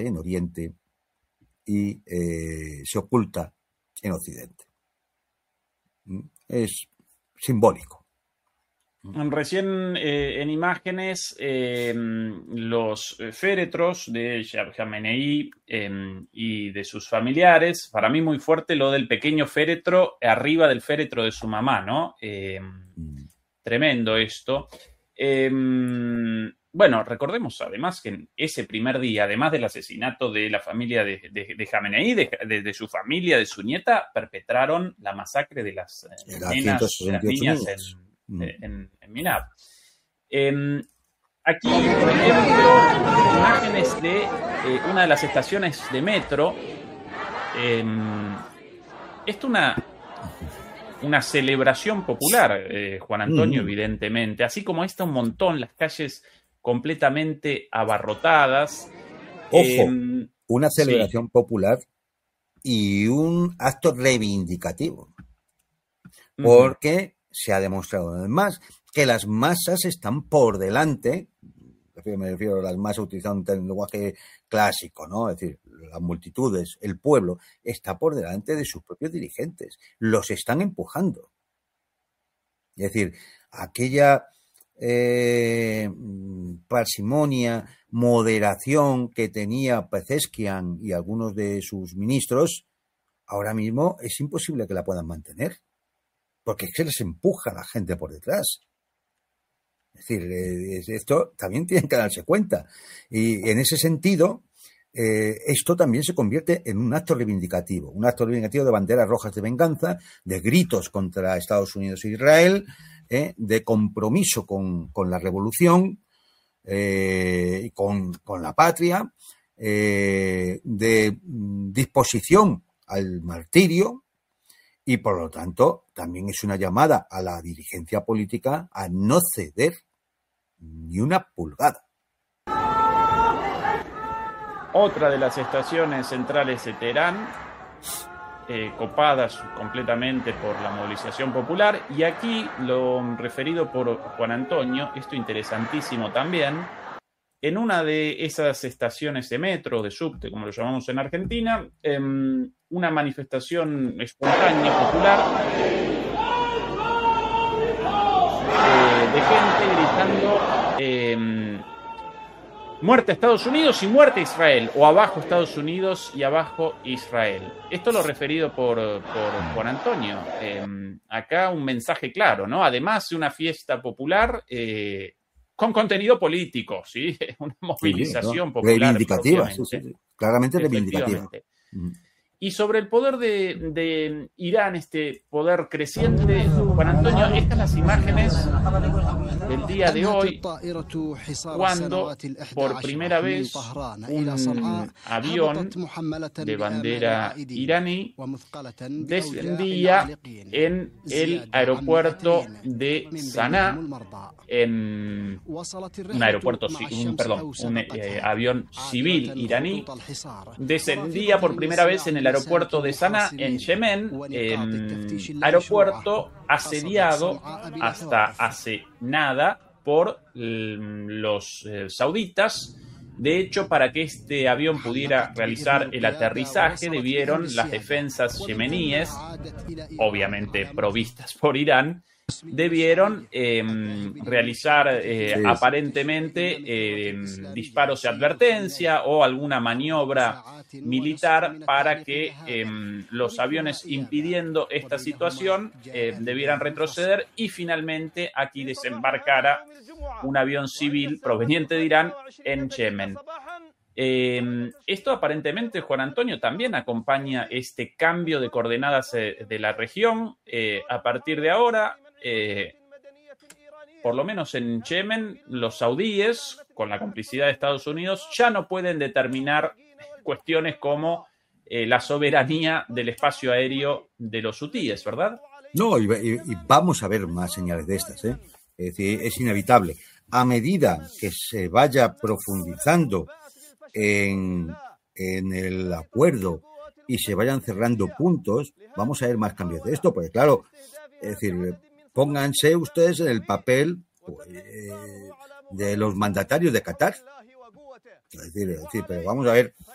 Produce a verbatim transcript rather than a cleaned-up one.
en Oriente y eh, se oculta en Occidente. Es simbólico. Recién eh, en imágenes eh, los féretros de Jamenei eh, y de sus familiares, para mí muy fuerte lo del pequeño féretro arriba del féretro de su mamá, ¿no? Eh, mm. Tremendo esto. Eh, bueno, recordemos además que en ese primer día, además del asesinato de la familia de, de, de Jamenei, de, de, de su familia, de su nieta, perpetraron la masacre de las eh, nenas, de las niñas en en, en Minab. Eh, aquí, por ejemplo, imágenes de eh, una de las estaciones de metro. Eh, esto es una, una celebración popular, eh, Juan Antonio, mm. evidentemente. Así como está un montón, las calles completamente abarrotadas. Ojo, eh, una celebración sí. popular y un acto reivindicativo. Porque... Mm. se ha demostrado además que las masas están por delante, me refiero a las masas utilizando un lenguaje clásico, ¿no? Es decir, las multitudes, el pueblo, está por delante de sus propios dirigentes, los están empujando. Es decir, aquella eh, parsimonia, moderación que tenía Pezeshkian y algunos de sus ministros, ahora mismo es imposible que la puedan mantener. Porque se les empuja a la gente por detrás. Es decir, eh, esto también tienen que darse cuenta. Y en ese sentido, eh, esto también se convierte en un acto reivindicativo. Un acto reivindicativo de banderas rojas de venganza, de gritos contra Estados Unidos e Israel, eh, de compromiso con, con la revolución, eh, con, con la patria, eh, de disposición al martirio. Y, por lo tanto, también es una llamada a la dirigencia política a no ceder ni una pulgada. Otra de las estaciones centrales de Teherán, eh, copadas completamente por la movilización popular. Y aquí, lo referido por Juan Antonio, esto interesantísimo también, en una de esas estaciones de metro, de subte, como lo llamamos en Argentina, eh, una manifestación espontánea, popular, eh, de gente gritando eh, muerte a Estados Unidos y muerte a Israel, o abajo Estados Unidos y abajo Israel. Esto lo referido por, por Juan Antonio. Eh, acá un mensaje claro, ¿no? Además de una fiesta popular, eh, con contenido político, ¿sí? Una movilización sí, ¿no? popular. Reivindicativa, sí, sí, sí. Claramente reivindicativa. Mm. Y sobre el poder de, de Irán, este poder creciente, Juan Antonio, estas las imágenes del día de hoy, cuando por primera vez un avión de bandera iraní descendía en el aeropuerto de Saná, en un aeropuerto, un, perdón, un eh, avión civil iraní, descendía por primera vez en el aeropuerto de Saná, en Yemen, eh, aeropuerto asediado hasta hace nada por los eh, sauditas. De hecho, para que este avión pudiera realizar el aterrizaje, debieron las defensas yemeníes, obviamente provistas por Irán, debieron eh, realizar eh, sí, aparentemente eh, disparos de advertencia o alguna maniobra militar para que eh, los aviones, impidiendo esta situación, eh, debieran retroceder y finalmente aquí desembarcara un avión civil proveniente de Irán en Yemen. Eh, esto aparentemente, Juan Antonio, también acompaña este cambio de coordenadas eh, de la región. Eh, a partir de ahora, eh, por lo menos en Yemen, los saudíes, con la complicidad de Estados Unidos, ya no pueden determinar cuestiones como eh, la soberanía del espacio aéreo de los hutíes, ¿verdad? No, y, y, y vamos a ver más señales de estas, ¿eh? Es decir, es inevitable. A medida que se vaya profundizando en, en el acuerdo y se vayan cerrando puntos, vamos a ver más cambios de esto, porque claro, es decir, pónganse ustedes en el papel pues, de los mandatarios de Qatar. Es decir, es decir, pero vamos a ver